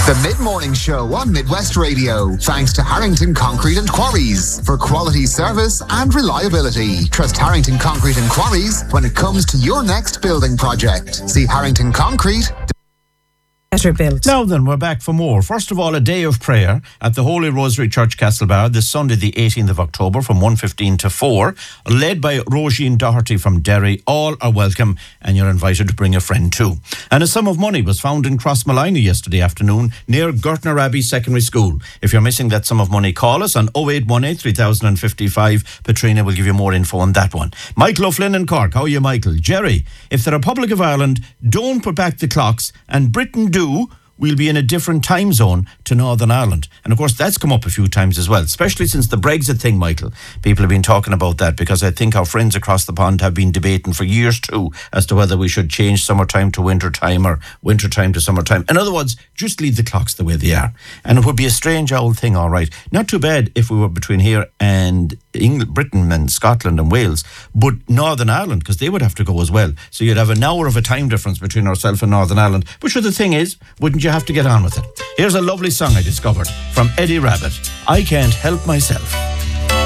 The Mid-Morning Show on Midwest Radio, thanks to Harrington Concrete and Quarries for quality service and reliability. Trust Harrington Concrete and Quarries when it comes to your next building project. See Harrington Concrete. Better built. Now then, we're back for more. First of all, a day of prayer at the Holy Rosary Church, Castlebar, this Sunday the 18th of October from 1:15 to 4, led by Roisin Doherty from Derry. All are welcome and you're invited to bring a friend too. And a sum of money was found in Crossmalina yesterday afternoon near Gertner Abbey Secondary School. If you're missing that sum of money, call us on 0818 3055. Patrina will give you more info on that one. Michael O'Flynn in Cork. How are you, Michael? Jerry, if the Republic of Ireland don't put back the clocks and Britain do, we'll be in a different time zone to Northern Ireland. And of course, that's come up a few times as well, especially since the Brexit thing, Michael. People have been talking about that because I think our friends across the pond have been debating for years too as to whether we should change summertime to wintertime or wintertime to summertime. In other words, just leave the clocks the way they are. And it would be a strange old thing, all right. Not too bad if we were between here and England, Britain and Scotland and Wales, but Northern Ireland, because they would have to go as well. So you'd have an hour of a time difference between ourselves and Northern Ireland. But sure, the thing is, wouldn't you have to get on with it? Here's a lovely song I discovered from Eddie Rabbitt, I Can't Help Myself.